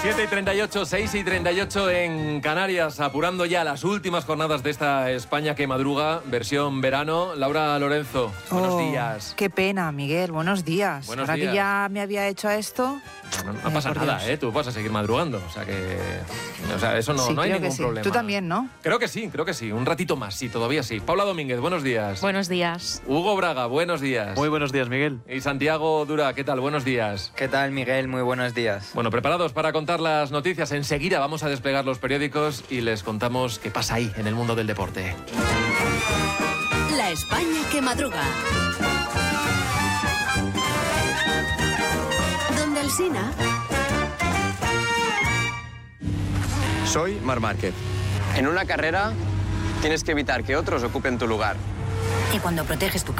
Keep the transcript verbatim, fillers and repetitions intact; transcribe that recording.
siete y treinta y ocho, seis y treinta y ocho en Canarias, apurando ya las últimas jornadas de esta España que madruga, versión verano. Laura Lorenzo, buenos Oh, días. Qué pena, Miguel, buenos días. Buenos Ahora días. que ya me había hecho a esto... No, no, no Eh, pasa por nada, Dios. ¿eh? Tú vas a seguir madrugando, o sea que... O sea, eso no, Sí, no hay creo ningún que sí. problema. Tú también, ¿no? Creo que sí, creo que sí. Un ratito más, sí, todavía sí. Paula Domínguez, buenos días. Buenos días. Hugo Braga, buenos días. Muy buenos días, Miguel. Y Santiago Dura, ¿qué tal? Buenos días. ¿Qué tal, Miguel? Muy buenos días. Bueno, preparados para contar las noticias. Enseguida vamos a desplegar los periódicos y les contamos qué pasa ahí en el mundo del deporte. La España que madruga. Donde Alsina. Soy Marc Márquez. En una carrera tienes que evitar que otros ocupen tu lugar. Y cuando proteges tu casa,